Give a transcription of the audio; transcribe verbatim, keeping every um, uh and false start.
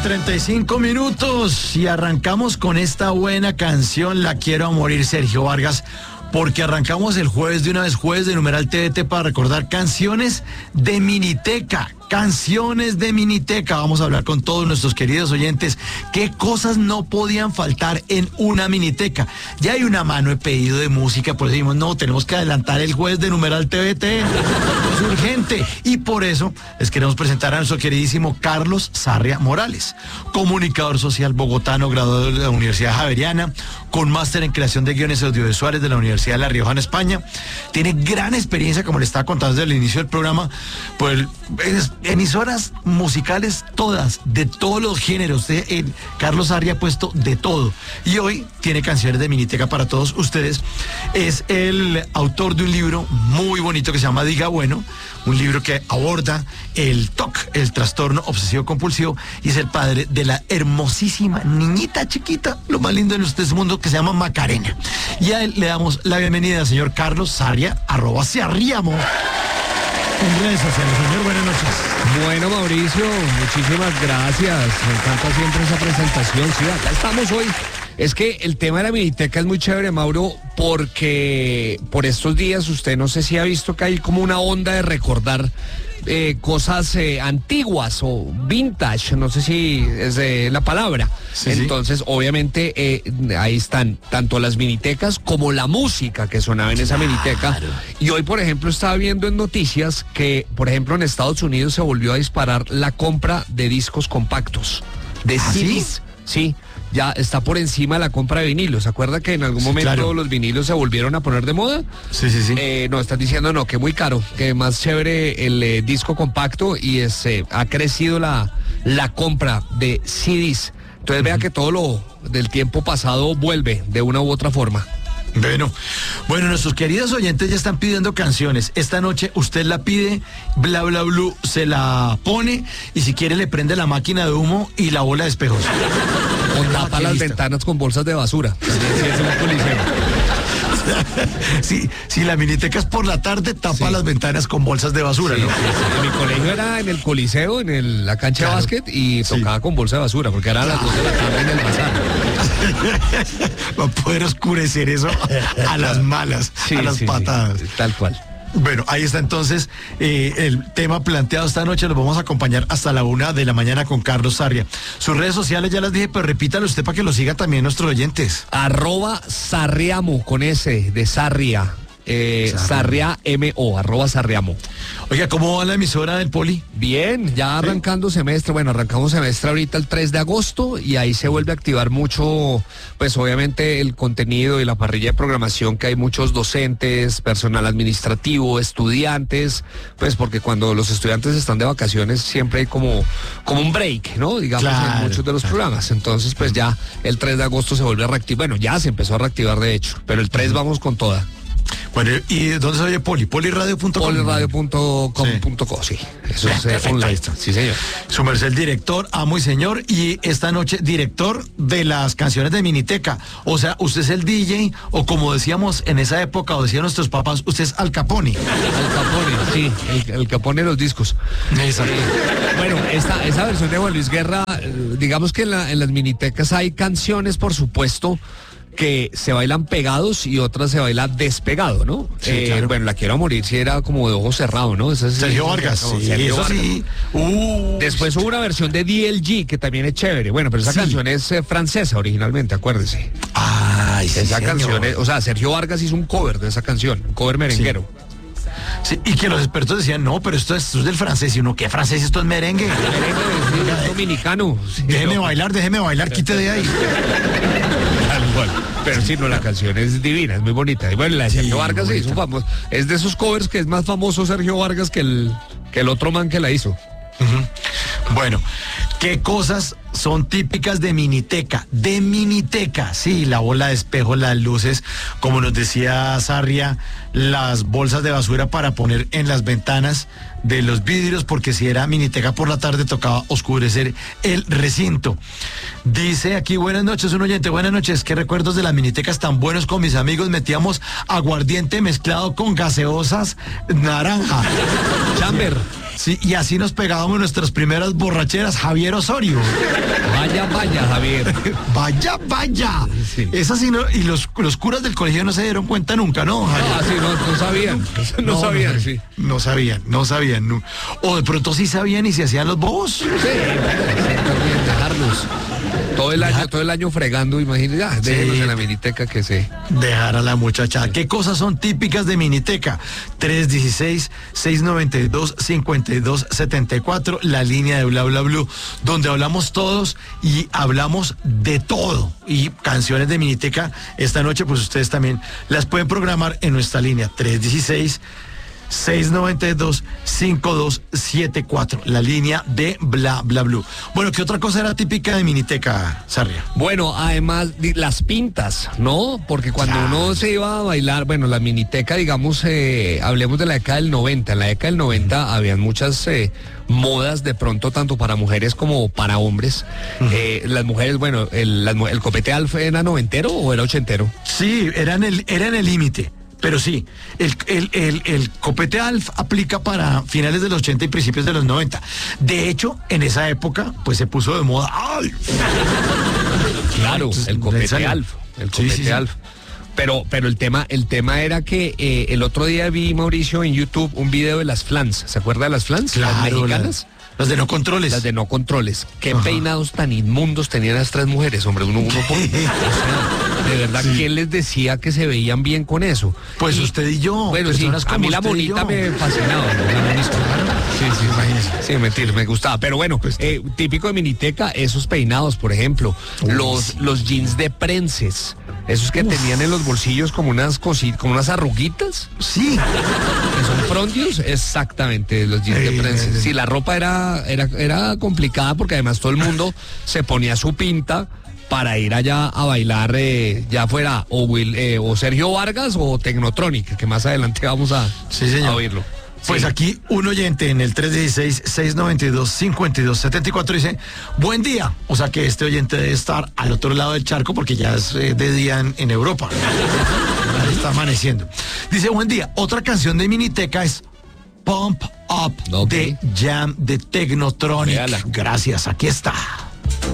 treinta y cinco minutos y arrancamos con esta buena canción, La Quiero a Morir, Sergio Vargas, porque arrancamos el jueves de una vez, jueves de Numeral T V T, para recordar canciones de Miniteca. Canciones de Miniteca. Vamos a hablar con todos nuestros queridos oyentes qué cosas no podían faltar en una Miniteca. Ya hay una mano de pedido de música, por eso decimos, no, tenemos que adelantar el jueves de Numeral T V T. Es urgente. Y por eso les queremos presentar a nuestro queridísimo Carlos Sarria Morales, comunicador social bogotano, graduado de la Universidad Javeriana, con máster en creación de guiones audiovisuales de la Universidad de La Rioja en España. Tiene gran experiencia, como le estaba contando desde el inicio del programa, pues es emisoras musicales todas, de todos los géneros. Usted, eh, Carlos Sarria ha puesto de todo. Y hoy tiene canciones de Miniteca para todos ustedes. Es el autor de un libro muy bonito que se llama Diga Bueno, un libro que aborda el T O C, el trastorno obsesivo compulsivo, y es el padre de la hermosísima niñita chiquita, lo más lindo en este mundo, que se llama Macarena. Y a él le damos la bienvenida al señor Carlos Sarria, arroba Sarriamo, en redes sociales. Señor, buenas noches. Bueno, Mauricio, muchísimas gracias. Me encanta siempre esa presentación. Sí, acá estamos hoy. Es que el tema de la Miniteca es muy chévere, Mauro, porque por estos días usted no sé si ha visto que hay como una onda de recordar eh, cosas eh, antiguas o vintage, no sé si es eh, la palabra. Sí, Entonces, sí. obviamente, eh, ahí están tanto las Minitecas como la música que sonaba en esa Miniteca. Claro. Y hoy, por ejemplo, estaba viendo en noticias que, por ejemplo, en Estados Unidos se volvió a disparar la compra de discos compactos, de ¿Ah, C Ds. sí? Sí. Ya está por encima de la compra de vinilos. ¿Se acuerda que en algún sí, momento claro. los vinilos se volvieron a poner de moda? Sí, sí, sí. Eh, no, están diciendo no, que muy caro, que más chévere el eh, disco compacto, y es, eh, ha crecido la, la compra de C Ds. Entonces uh-huh. vea que todo lo del tiempo pasado vuelve de una u otra forma. Bueno, bueno, nuestros queridos oyentes ya están pidiendo canciones. Esta noche usted la pide, Bla Bla Blue se la pone, y si quiere le prende la máquina de humo y la bola de espejos. O tapa las ventanas con bolsas de basura. Sí, sí, es un coliseo. Si, si la Miniteca es por la tarde, tapa sí. las ventanas con bolsas de basura, sí, ¿no? Sí, sí. Mi colegio era en el Coliseo, en el, la cancha claro. de básquet, y tocaba sí. con bolsa de basura, porque era a las dos de la tarde en el bazar. Va a poder oscurecer eso a las malas, sí, a las sí, patadas. Sí, tal cual. Bueno, ahí está entonces eh, el tema planteado esta noche. Los vamos a acompañar hasta la una de la mañana con Carlos Sarria. Sus redes sociales ya las dije, pero repítalo usted para que lo siga también nuestros oyentes. Arroba Sarriamo, con S de Sarria. Eh, Sarria M O, arroba Sarriamo. Oiga, ¿cómo va la emisora del Poli? Bien, ya arrancando ¿Sí? semestre. Bueno, arrancamos semestre ahorita el tres de agosto, y ahí se vuelve a activar mucho, pues obviamente el contenido y la parrilla de programación, que hay muchos docentes, personal administrativo, estudiantes, pues porque cuando los estudiantes están de vacaciones siempre hay como, como un break, ¿no? Digamos, claro, en muchos de los claro. programas. Entonces, pues ya el tres de agosto se vuelve a reactivar. Bueno, ya se empezó a reactivar de hecho, pero el tres uh-huh. vamos con toda. Bueno, ¿y dónde se oye Poli? Poliradio punto com. Poliradio punto com punto co, sí. Eso es eh, online. Sí, señor. Su merced, el director, amo y señor, y esta noche director de las canciones de Miniteca. O sea, usted es el D J, o como decíamos en esa época, o decían nuestros papás, usted es Al Capone. Al Capone, sí, el, el Capone de los discos. Exacto. Eh, bueno, esta, esta versión de Juan Luis Guerra, digamos que en, la, en las Minitecas hay canciones, por supuesto, que se bailan pegados y otras se baila despegado, ¿no? Sí, eh, claro. Bueno, La Quiero a Morir sí era como de ojo cerrado, ¿no? Esa es, Sergio Vargas, sí, Sergio eso Vargas. sí. Uh, Después sí. hubo una versión de D L G que también es chévere. Bueno, pero esa sí. canción es eh, francesa originalmente, acuérdese. Ay, sí, esa señor. canción es, o sea, Sergio Vargas hizo un cover de esa canción, un cover merenguero. Sí. Sí, y que los expertos decían, no, pero esto es, esto es del francés. Y uno, ¿qué francés? Esto es merengue. Merengue, es dominicano. Sí, déjeme no. bailar, déjeme bailar, quite de ahí. Tal cual. Pero sí, no, la canción es divina, es muy bonita. Y bueno, la de sí, Sergio Vargas se hizo famoso. Es de esos covers que es más famoso Sergio Vargas que el, que el otro man que la hizo. Uh-huh. Bueno, ¿qué cosas son típicas de Miniteca? De Miniteca, sí, la bola de espejo, las luces, como nos decía Sarria, las bolsas de basura para poner en las ventanas de los vidrios, porque si era Miniteca por la tarde tocaba oscurecer el recinto. Dice aquí, buenas noches, un oyente, buenas noches, qué recuerdos de las Minitecas tan buenos. Con mis amigos metíamos aguardiente mezclado con gaseosas naranja. Chamber. Sí, y así nos pegábamos nuestras primeras borracheras, Javier Osorio. Vaya, vaya, Javier. Vaya, vaya. Sí. Esa sí no, y los, los curas del colegio no se dieron cuenta nunca, ¿no, Javier? No, así no, no sabían. No, no sabían, no, sí. No sabían, no sabían. No. O de pronto sí sabían y se hacían los bobos. Sí, también dejarlos. Todo el año, todo el año fregando, imagínate, ah, déjenos Sí. en la miniteca que se... Dejar a la muchacha. ¿Qué cosas son típicas de Miniteca? tres uno seis, seis nueve dos, cinco dos siete cuatro, la línea de Bla Bla Blue, donde hablamos todos y hablamos de todo. Y canciones de Miniteca esta noche, pues ustedes también las pueden programar en nuestra línea tres uno seis, seis nueve dos, cinco dos siete cuatro, la línea de Bla Bla Blue. Bueno, ¿qué otra cosa era típica de Miniteca, Sarria? Bueno, además, di- las pintas, ¿no? Porque cuando Claro. uno se iba a bailar, bueno, la miniteca, digamos, eh, hablemos de la década del noventa. En la década del noventa habían muchas eh, modas de pronto, tanto para mujeres como para hombres. Eh, las mujeres, bueno, el, las mu- el copete alfa era noventero o era ochentero. Sí, era en el, era en el límite. Pero sí, el, el, el, el copete Alf aplica para finales de los ochenta y principios de los noventa. De hecho, en esa época, pues se puso de moda Alf. Claro, Entonces, el de ahí copete salió. alf, el Sí, copete sí, sí. alf. Pero, pero el tema, el tema era que eh, el otro día vi, Mauricio, en YouTube un video de las flans. ¿Se acuerda de las flans? las mexicanas. Las, las de no controles. Las de no controles. Qué Ajá. peinados tan inmundos tenían las tres mujeres, hombre. Uno, uno por... o sea, de verdad, ¿quién les decía que se veían bien con eso? Pues Y- usted y yo. Bueno, sí, personas a como mí la usted y bonita yo. me fascinaba. ¿no? La bonita. Sí, sí, Imagínese. sí, mentira, me gustaba. Pero bueno, Pues, eh, típico de Miniteca, esos peinados, por ejemplo. Uy, los, sí. los jeans de prenses. Esos que tenían en los bolsillos como unas cositas, como unas arruguitas, Sí. que son frondios, exactamente, los jeans de Eh, prenses. eh, Sí, la ropa era, era, era complicada porque además todo el mundo se ponía su pinta para ir allá a bailar, eh, ya fuera o, Will, eh, o Sergio Vargas o Technotronic, que más adelante vamos a, Sí, señor. a oírlo. Pues Sí. aquí un oyente en el tres uno seis, seis nueve dos, cinco dos siete cuatro dice, buen día. O sea que este oyente debe estar al otro lado del charco porque ya es eh, de día en, en Europa. Ya está amaneciendo. Dice, buen día. Otra canción de Miniteca es Pump Up Ok. de Jam de Technotronic. Véala. Gracias, aquí está.